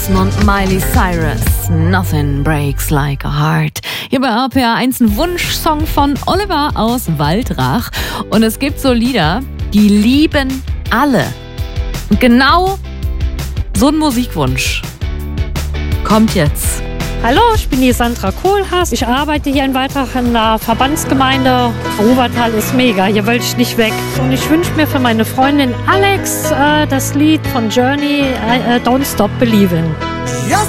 Wilson und Miley Cyrus. Nothing breaks like a heart. Hier bei RPA 1 ein Wunschsong von Oliver aus Waldrach. Und es gibt so Lieder, die lieben alle. Und genau so ein Musikwunsch kommt jetzt. Hallo, ich bin die Sandra Kohlhaas. Ich arbeite hier in Waldrach in der Verbandsgemeinde. Ruwertal ist mega, hier will ich nicht weg. Und ich wünsche mir für meine Freundin Alex das Lied von Journey, Don't Stop Believin'.